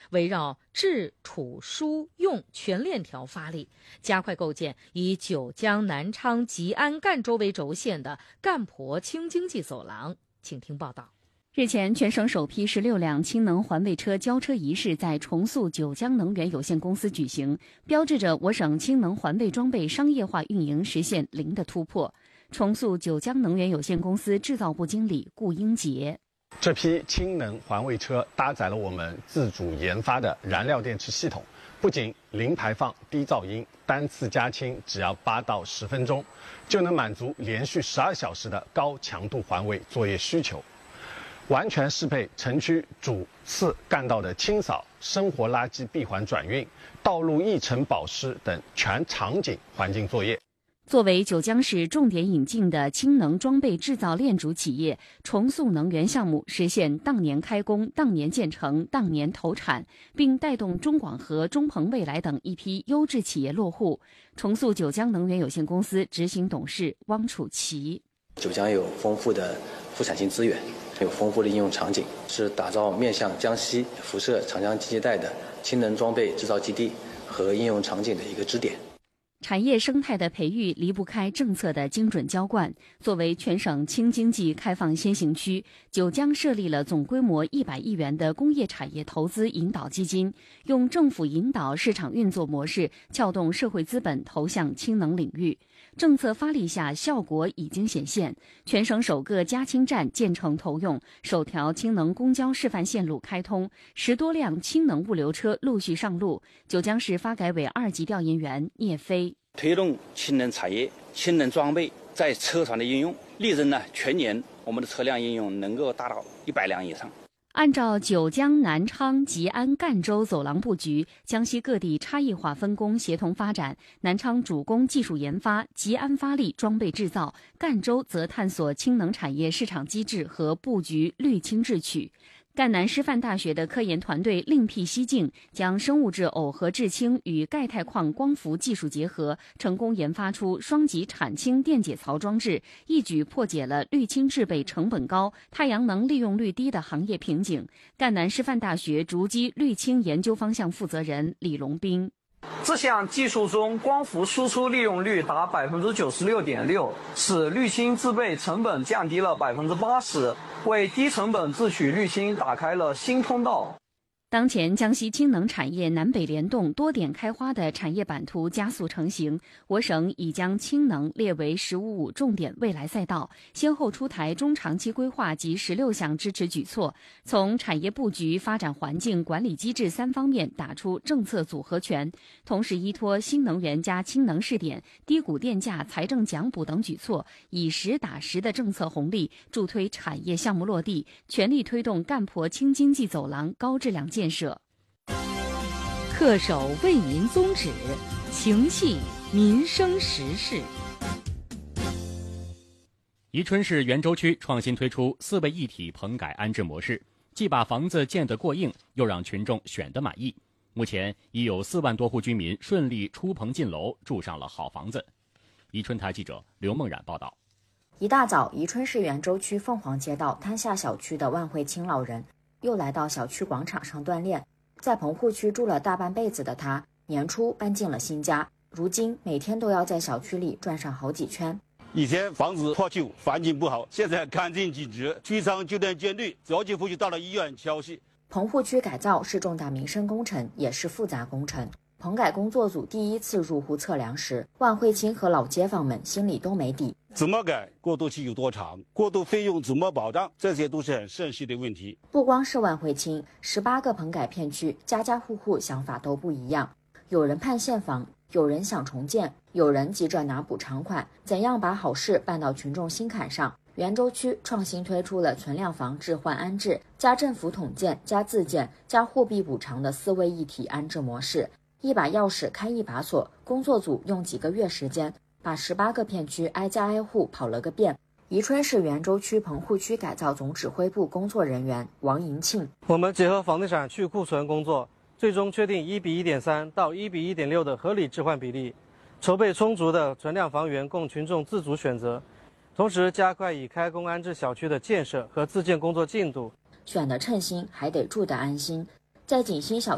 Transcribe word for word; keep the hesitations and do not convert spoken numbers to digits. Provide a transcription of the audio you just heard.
围绕治、储、输、用全链条发力，加快构建以九江、南昌、吉安、赣州为轴线的赣鄱轻经济走廊。请听报道。 日前，全省首批十六辆氢能环卫车交车仪式在重塑九江能源有限公司举行，标志着我省氢能环卫装备商业化运营实现零的突破。重塑九江能源有限公司制造部经理顾英杰： 这批氢能环卫车搭载了我们自主研发的燃料电池系统，不仅零排放、低噪音，单次加氢只要八到十分钟，就能满足连续十二小时的高强度环卫作业需求。完全适配城区主次干道的清扫、生活垃圾闭环转运、道路议程保湿等全场景环境作业。 作为九江市重点引进的氢能装备制造链主企业，重塑能源项目实现当年开工、当年建成、当年投产，并带动中广核、中鹏未来等一批优质企业落户。重塑九江能源有限公司执行董事汪楚奇： 九江有丰富的副产性资源，有丰富的应用场景，是打造面向江西辐射长江经济带的氢能装备制造基地和应用场景的一个支点。 产业生态的培育离不开政策的精准浇灌。作为全省轻经济开放先行区，九江设立了总规模一百亿元的工业产业投资引导基金，用政府引导市场运作模式撬动社会资本投向氢能领域。政策发力下，效果已经显现。全省首个加氢站建成投用，首条氢能公交示范线路开通，十多辆氢能物流车陆续上路。九江市发改委二级调研员聂飞： 推动氢能产业、氢能装备在车上的应用，力争呢全年我们的车辆应用能够达到一百辆以上。 按照九江、南昌、吉安、赣州走廊布局，江西各地差异化分工协同发展。南昌主攻技术研发，吉安发力装备制造，赣州则探索氢能产业市场机制和布局绿氢智取。赣南师范大学的科研团队另辟蹊径，将生物质耦合制氢与钙钛矿光伏技术结合，成功研发出双极产氢电解槽装置，一举破解了氯氢制备成本高、太阳能利用率低的行业瓶颈。赣南师范大学逐基氯氢研究方向负责人李龙斌： 这项技术中，光伏输出利用率达百分之九十六点六，使氯氢制备成本降低了百分之八十，为低成本自取氯氢打开了新通道。 当前，江西氢能产业南北联动、多点开花的产业版图加速成型。我省已将氢能列为“十五五”重点未来赛道，先后出台中长期规划及十六项支持举措，从产业布局、发展环境、管理机制三方面打出政策组合拳。同时，依托新能源加氢能试点、低谷电价财政奖补等举措，以实打实的政策红利，助推产业项目落地，全力推动赣鄱轻经济走廊高质量建设。 恪守为民宗旨，情系民生时事。 宜春市袁州区创新推出四位一体棚改安置模式，既把房子建得过硬，又让群众选得满意。目前已有四万多户居民顺利出棚进楼，住上了好房子。宜春台记者刘梦冉报道。 一大早，宜春市袁州区凤凰街道滩下小区的万惠清老人又来到小区广场上锻炼。在棚户区住了大半辈子的他，年初搬进了新家，如今每天都要在小区里转上好几圈。 以前房子破旧，环境不好，现在干净紧致，区上酒店监队着急回去到了医院消息。 棚户区改造是重大民生工程，也是复杂工程。棚改工作组第一次入户测量时，万惠清和老街坊们心里都没底。 怎么改？过渡期有多长？过渡费用怎么保障？这些都是很现实的问题。 不光是万惠清，十八个棚改片区，家家户户想法都不一样。有人盼现房，有人想重建，有人急着拿补偿款。怎样把好事办到群众心坎上？袁州区创新推出了存量房置换安置、加政府统建、加自建、加货币补偿的四位一体安置模式。一把钥匙开一把锁，工作组用几个月时间，把十八个片区挨家挨户跑了个遍。宜春市袁州区棚户区改造总指挥部工作人员王银庆： 我们结合房地产去库存工作，最终确定一比一点三到一比一点六的合理置换比例，筹备充足的存量房源供群众自主选择，同时加快已开工安置小区的建设和自建工作进度。 选得称心，还得住得安心。在锦新小